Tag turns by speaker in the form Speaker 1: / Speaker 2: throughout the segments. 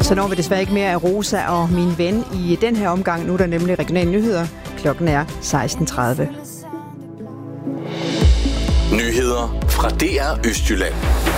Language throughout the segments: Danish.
Speaker 1: Så når vi desværre ikke mere af Rosa og min ven i den her omgang. Nu er der nemlig regionale nyheder. Klokken er 16:30.
Speaker 2: Nyheder fra DR Østjylland.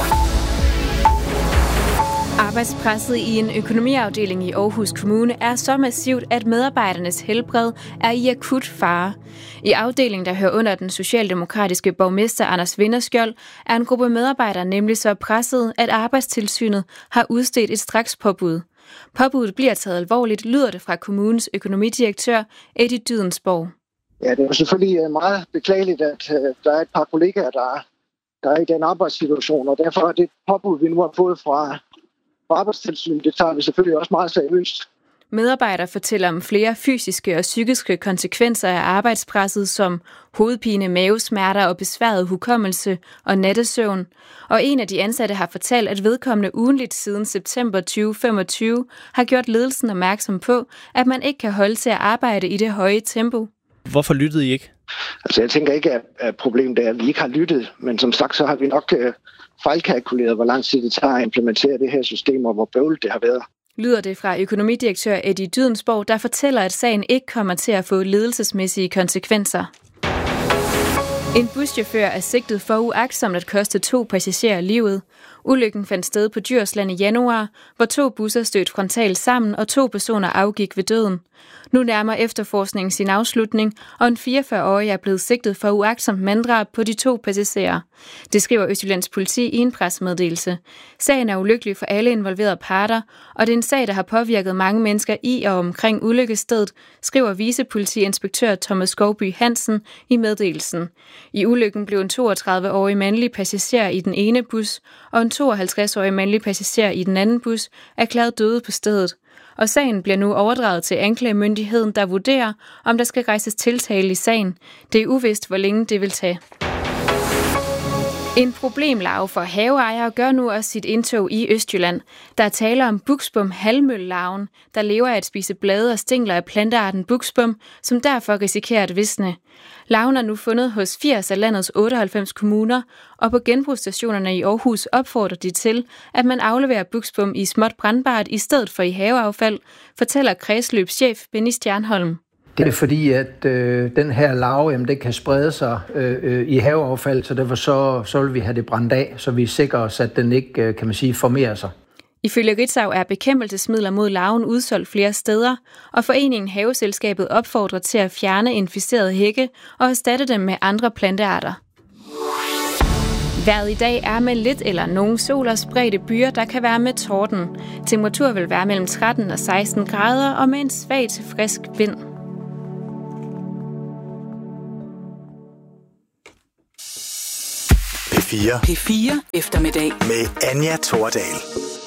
Speaker 3: Arbejdspresset i en økonomiafdeling i Aarhus Kommune er så massivt, at medarbejdernes helbred er i akut fare. I afdelingen, der hører under den socialdemokratiske borgmester Anders Vinderskjold, er en gruppe medarbejdere nemlig så presset, at Arbejdstilsynet har udstedt et strakspåbud. Påbuddet bliver taget alvorligt, lyder det fra kommunens økonomidirektør Eddie Dydensborg.
Speaker 4: Ja, det er jo selvfølgelig meget beklageligt, at der er et par kollegaer, der er i den arbejdssituation, og derfor er det påbud, vi nu har fået fra Arbejdstilsynet, det tager vi selvfølgelig også meget seriøst.
Speaker 3: Medarbejdere fortæller om flere fysiske og psykiske konsekvenser af arbejdspresset, som hovedpine, mavesmerter og besværet hukommelse og nattesøvn. Og en af de ansatte har fortalt, at vedkommende ugenligt siden september 2025 har gjort ledelsen opmærksom på, at man ikke kan holde til at arbejde i det høje tempo.
Speaker 5: Hvorfor lyttede I ikke?
Speaker 4: Altså jeg tænker ikke, at problemet er, at vi ikke har lyttet, men som sagt, så har vi nok fejlkalkuleret, hvor lang tid det tager at implementere det her system, og hvor bøvlet det har været.
Speaker 3: Lyder det fra økonomidirektør Eddie Dydensborg, der fortæller, at sagen ikke kommer til at få ledelsesmæssige konsekvenser. En buschauffør er sigtet for uagtsomt at koste 2 passagerer livet. Ulykken fandt sted på Djursland i januar, hvor 2 busser stødte frontalt sammen, og 2 personer afgik ved døden. Nu nærmer efterforskningen sin afslutning, og en 44-årig er blevet sigtet for uagtsomt manddrab på de 2 passagerer. Det skriver Østjyllands politi i en pressemeddelelse. Sagen er ulykkelig for alle involverede parter, og det er en sag, der har påvirket mange mennesker i og omkring ulykkesstedet, skriver vicepolitiinspektør Thomas Skovby Hansen i meddelelsen. I ulykken blev en 32-årig mandlig passager i den ene bus og en 52-årig mandlig passager i den anden bus erklæret døde på stedet. Og sagen bliver nu overdraget til anklagemyndigheden, der vurderer, om der skal rejses tiltale i sagen. Det er uvist, hvor længe det vil tage. En problemlarve for haveejere gør nu også sit indtog i Østjylland. Der er tale om buksbom halvmøllarven, der lever af at spise blade og stængler af plantearten buksbom, som derfor risikerer at visne. Larven er nu fundet hos 80 af landets 98 kommuner, og på genbrugsstationerne i Aarhus opfordrer de til, at man afleverer buksbom i småt brandbart i stedet for i haveaffald, fortæller kredsløbschef Benny Stjernholm.
Speaker 6: Det er fordi, at den her larve, det kan sprede sig i haveaffald, så derfor så vil vi have det brændt af, så vi sikrer os, at den ikke, kan man sige, formerer sig.
Speaker 3: Ifølge Ritzau er bekæmpelsesmidler mod larven udsolgt flere steder, og foreningen Haveselskabet opfordrer til at fjerne inficerede hække og erstatte dem med andre plantearter. Vejret i dag er med lidt eller nogen sol og spredte byer, der kan være med torden. Temperatur vil være mellem 13 og 16 grader og med en svag til frisk vind.
Speaker 2: P4
Speaker 7: eftermiddag
Speaker 2: med Anja Thordal.